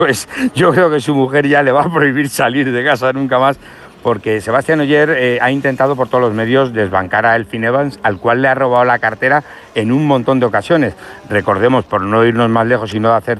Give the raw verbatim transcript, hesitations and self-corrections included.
Pues yo creo que su mujer ya le va a prohibir salir de casa nunca más, porque Sebastián Ogier eh, ha intentado por todos los medios desbancar a Elfyn Evans, al cual le ha robado la cartera en un montón de ocasiones. Recordemos, por no irnos más lejos y no hacer